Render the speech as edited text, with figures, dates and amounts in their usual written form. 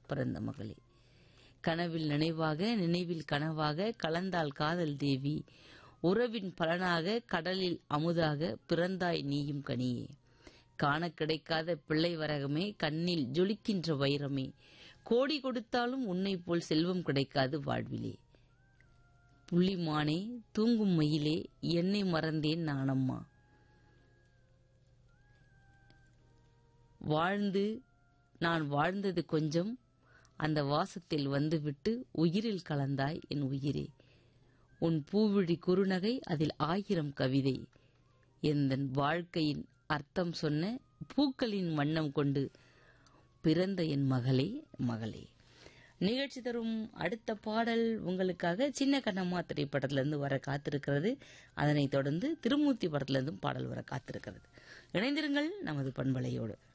பிறந்த மகளே. கனவில் நினைவாக நினைவில் கனவாக கலந்தாள் காதல் தேவி. உறவின் பலனாக கடலில் அமுதாக பிறந்தாய் நீயும் கனியே. காண கிடைக்காத பிள்ளை வரகமே, கண்ணில் ஜொலிக்கின்ற வைரமே, கோடி கொடுத்தாலும் உன்னை போல் செல்வம் கிடைக்காது வாழ்விலே. புள்ளிமானே தூங்கும் மயிலே, என்னை மறந்தேன் நானம்மா. நான் வாழ்ந்தது கொஞ்சம், அந்த வாசத்தில் வந்துவிட்டு உயிரில் கலந்தாய் என் உயிரே. உன் பூவிழி குறுநகை, அதில் 1000 கவிதை. எந்தன் வாழ்க்கையின் அர்த்தம் சொன்ன பூக்களின் வண்ணம் கொண்டு பிறந்த என் மகளே மகளே. நிகழ்ச்சி தரும் அடுத்த பாடல் உங்களுக்காக சின்ன கண்ணம்மா திரைப்படத்திலிருந்து வர காத்திருக்கிறது. அதனைத் தொடர்ந்து திருமூர்த்தி படத்திலிருந்தும் பாடல் வர காத்திருக்கிறது. இணைந்திருங்கள் நமது பண்பலையோடு.